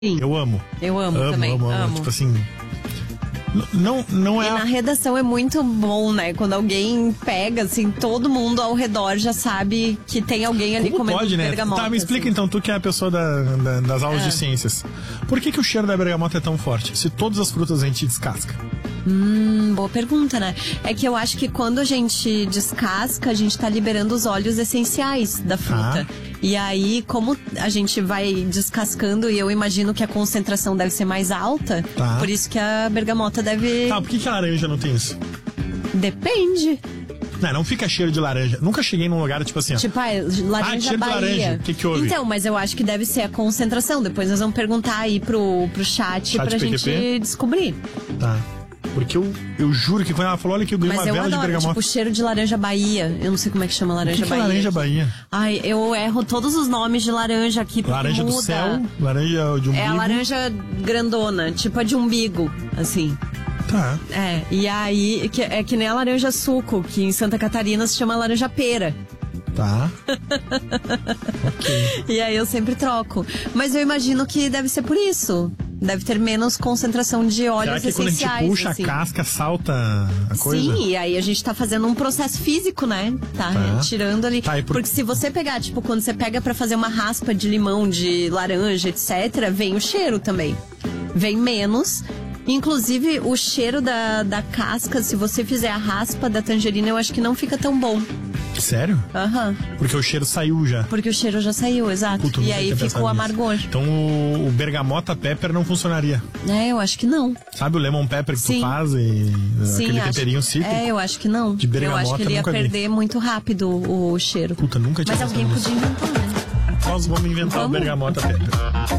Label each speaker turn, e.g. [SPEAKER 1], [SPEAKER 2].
[SPEAKER 1] Sim.
[SPEAKER 2] Eu amo.
[SPEAKER 1] Eu amo também. Amo.
[SPEAKER 2] Tipo assim... Não é.
[SPEAKER 1] E na redação é muito bom, né? Quando alguém pega, assim, todo mundo ao redor já sabe que tem alguém ali comendo
[SPEAKER 2] pode, né?
[SPEAKER 1] bergamota.
[SPEAKER 2] Tá, me explica
[SPEAKER 1] assim.
[SPEAKER 2] Então, tu que é a pessoa das aulas de ciências. Por que o cheiro da bergamota é tão forte? Se todas as frutas a gente descasca.
[SPEAKER 1] Boa pergunta, né? É que eu acho que quando a gente descasca, a gente tá liberando os óleos essenciais da fruta. E aí, como a gente vai descascando, e eu imagino que a concentração deve ser mais alta, por isso que a bergamota deve...
[SPEAKER 2] Tá, por que a laranja não tem isso?
[SPEAKER 1] Depende.
[SPEAKER 2] Não fica cheiro de laranja. Nunca cheguei num lugar tipo assim, ó.
[SPEAKER 1] Tipo, laranja
[SPEAKER 2] cheiro
[SPEAKER 1] Bahia.
[SPEAKER 2] de laranja. O que houve?
[SPEAKER 1] Então, mas eu acho que deve ser a concentração. Depois nós vamos perguntar aí pro chat pra
[SPEAKER 2] PQP?
[SPEAKER 1] gente descobrir.
[SPEAKER 2] Tá. Porque eu juro que quando ela falou, olha que eu ganhei uma vela de bergamota.
[SPEAKER 1] Tipo, cheiro de laranja Bahia. Eu não sei como é que chama laranja Bahia.
[SPEAKER 2] O que é laranja Bahia?
[SPEAKER 1] Ai, eu erro todos os nomes de laranja aqui, porque
[SPEAKER 2] laranja
[SPEAKER 1] muda.
[SPEAKER 2] do céu, laranja de umbigo.
[SPEAKER 1] É a laranja grandona, tipo a de umbigo, assim.
[SPEAKER 2] Tá.
[SPEAKER 1] E aí, é que nem a laranja suco, que em Santa Catarina se chama laranja pera.
[SPEAKER 2] Tá. Ok.
[SPEAKER 1] E aí eu sempre troco. Mas eu imagino que deve ser por isso. Deve ter menos concentração de óleos essenciais.
[SPEAKER 2] Será que quando a gente puxa
[SPEAKER 1] assim,
[SPEAKER 2] a casca, salta a coisa?
[SPEAKER 1] Sim, e aí a gente tá fazendo um processo físico, né? Tá tirando ali. Porque se você pegar, tipo, quando você pega pra fazer uma raspa de limão, de laranja, etc., vem o cheiro também. Vem menos. Inclusive, o cheiro da casca, se você fizer a raspa da tangerina, eu acho que não fica tão bom.
[SPEAKER 2] Sério?
[SPEAKER 1] Aham.
[SPEAKER 2] Porque o cheiro saiu já.
[SPEAKER 1] Porque o cheiro já saiu, exato.
[SPEAKER 2] Puta,
[SPEAKER 1] e aí fica o amargor.
[SPEAKER 2] Então o bergamota pepper não funcionaria.
[SPEAKER 1] Eu acho que não.
[SPEAKER 2] Sabe o lemon pepper que tu faz?
[SPEAKER 1] Sim,
[SPEAKER 2] aquele temperinho cítrico?
[SPEAKER 1] Eu acho que não.
[SPEAKER 2] De bergamota,
[SPEAKER 1] eu acho que ele ia perder muito rápido o cheiro.
[SPEAKER 2] Puta, nunca tinha
[SPEAKER 1] Mas alguém podia inventar, né?
[SPEAKER 2] Nós vamos inventar o bergamota pepper.